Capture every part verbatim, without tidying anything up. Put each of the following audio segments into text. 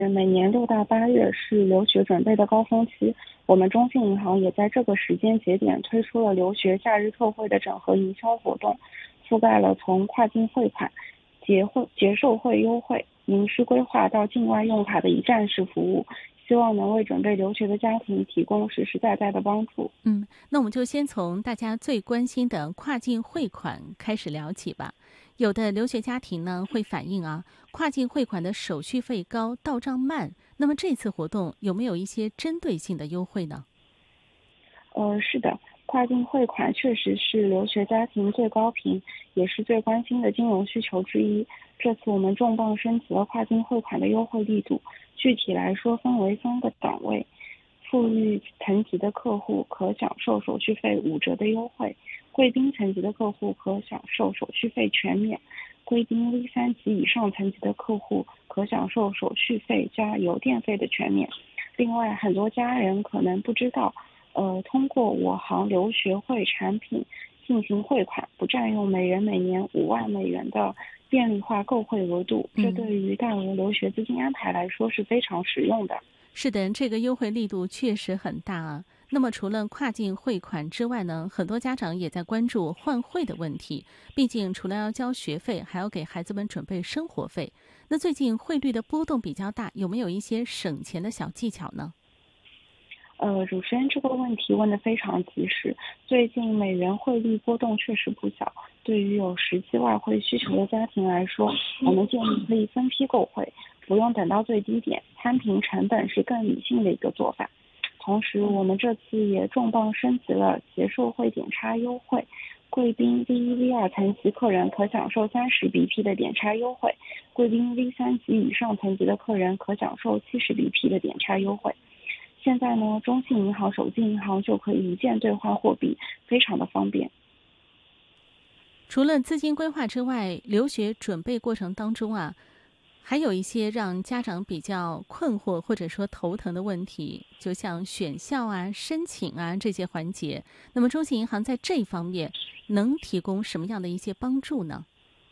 每年六到八月是留学准备的高峰期，我们中信银行也在这个时间节点推出了留学假日特惠的整合营销活动，覆盖了从跨境汇款、结汇结售汇优惠、名师规划到境外用卡的一站式服务，希望能为准备留学的家庭提供实实在在的帮助。 嗯，那我们就先从大家最关心的跨境汇款开始聊起吧。有的留学家庭呢会反映啊，跨境汇款的手续费高，到账慢。那么这次活动有没有一些针对性的优惠呢？ 呃，是的，跨境汇款确实是留学家庭最高频，也是最关心的金融需求之一。这次我们重磅升级了跨境汇款的优惠力度，具体来说分为三个档位。富裕层级的客户可享受手续费五折的优惠，贵宾层级的客户可享受手续费全免，贵宾 V 三级以上层级的客户可享受手续费加邮电费的全免。另外，很多家人可能不知道，呃，通过我行留学会产品进行汇款，不占用每人每年五万美元的便利化购汇额度，这对于大额留学资金安排来说是非常实用的。 是的，这个优惠力度确实很大啊。那么除了跨境汇款之外呢，很多家长也在关注换汇的问题。毕竟除了要交学费，还要给孩子们准备生活费。那最近汇率的波动比较大，有没有一些省钱的小技巧呢？ 呃，主持人这个问题问得非常及时。最近美元汇率波动确实不小，对于有实际外汇需求的家庭来说，我们建议可以分批购汇，不用等到最低点，摊平成本是更理性的一个做法。同时，我们这次也重磅升级了结售汇点差优惠，贵宾 V 一 V 二层级客人可享受三十 B P 的点差优惠，贵宾 V 三级以上层级的客人可享受七十 B P 的点差优惠。现在呢，中信银行、手机银行就可以一键兑换货币，非常的方便。 除了资金规划之外，留学准备过程当中啊，还有一些让家长比较困惑或者说头疼的问题，就像选校啊、申请啊这些环节。那么中信银行在这方面能提供什么样的一些帮助呢？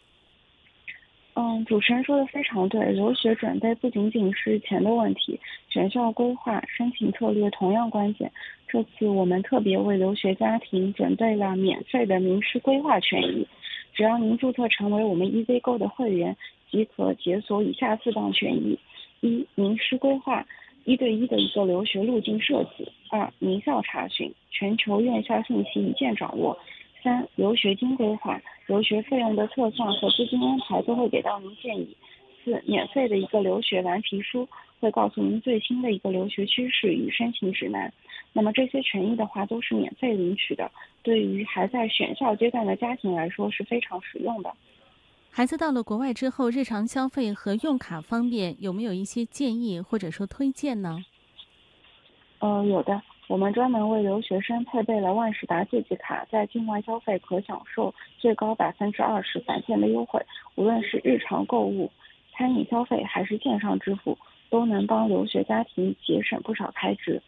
嗯，主持人说的非常对，留学准备不仅仅是钱的问题，选校规划、申请策略同样关键。这次我们特别为留学家庭准备了免费的名师规划权益，只要您注册成为我们 EasyGo 的会员，即可解锁以下四档权益：一、名师规划，一对一的一个留学路径设计；二、名校查询，全球院校信息一键掌握；三、留学金规划，留学费用的测算和资金安排都会给到您建议；四、免费的一个留学蓝皮书，会告诉您最新的一个留学趋势与申请指南。那么这些权益的话都是免费领取的，对于还在选校阶段的家庭来说是非常实用的。 孩子到了国外之后，日常消费和用卡方面有没有一些建议或者说推荐呢？ 呃，有的，我们专门为留学生配备了万事达借记卡，在境外消费可享受最高百分之二十返现的优惠，无论是日常购物、餐饮消费还是线上支付，都能帮留学家庭节省不少开支。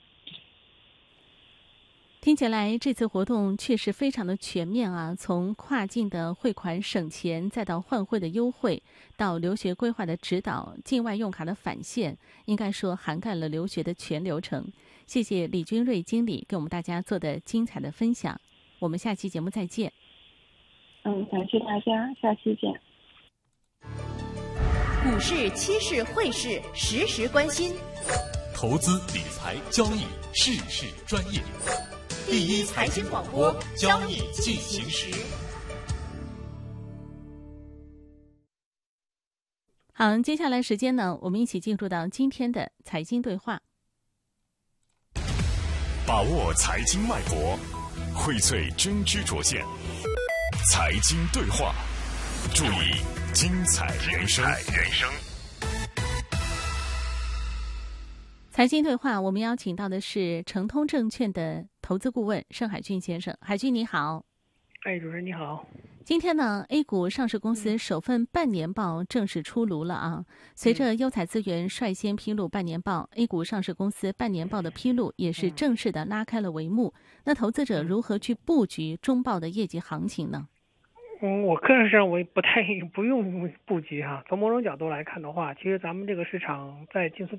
听起来这次活动确实非常的全面啊，从跨境的汇款省钱，再到换汇的优惠，到留学规划的指导，境外用卡的返现，应该说涵盖了留学的全流程。谢谢李君瑞经理给我们大家做的精彩的分享，我们下期节目再见。 嗯，感谢大家，下期见。 股市、期市、汇市，时时关心。 投资理财交易，事事专业。第一财经广播，交易进行时。 好，接下来时间呢，我们一起进入到今天的财经对话。 把握财经脉搏，荟萃真知灼见。财经对话，注意精彩人生。人生。 财经对话，我们邀请到的是诚通证券的投资顾问盛海军先生。海军你好。 哎，主持人你好。 今天呢 A 股上市公司首份半年报正式出炉了啊！随着优彩资源率先披露半年报， A 股上市公司半年报的披露也是正式的拉开了帷幕。那投资者如何去布局中报的业绩行情呢？ 嗯，我个人认为不太不用布局哈。从某种角度来看的话，其实咱们这个市场在进出